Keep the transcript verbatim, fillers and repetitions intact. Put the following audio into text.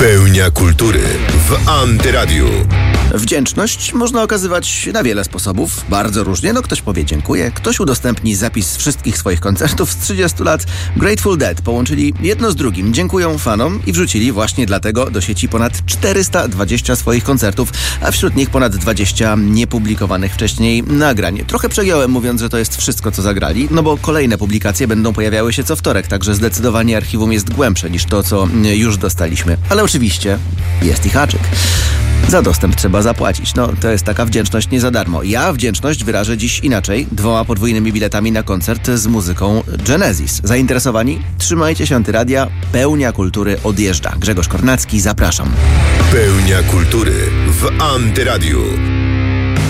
Pełnia kultury w Antyradiu. Wdzięczność można okazywać na wiele sposobów, bardzo różnie. No ktoś powie dziękuję, ktoś udostępni zapis wszystkich swoich koncertów z trzydziestu lat. Grateful Dead połączyli jedno z drugim, dziękują fanom i wrzucili właśnie dlatego do sieci ponad czterysta dwadzieścia swoich koncertów, a wśród nich ponad dwadzieścia niepublikowanych wcześniej nagrań. Trochę przegiąłem, mówiąc, że to jest wszystko, co zagrali, no bo kolejne publikacje będą pojawiały się co wtorek, także zdecydowanie archiwum jest głębsze niż to, co już dostaliśmy. Ale oczywiście jest i haczyk. Za dostęp trzeba zapłacić. No, to jest taka wdzięczność nie za darmo. Ja wdzięczność wyrażę dziś inaczej. Dwoma podwójnymi biletami na koncert z muzyką Genesis. Zainteresowani? Trzymajcie się Antyradia. Pełnia kultury odjeżdża. Grzegorz Kornacki, zapraszam. Pełnia kultury w Antyradiu.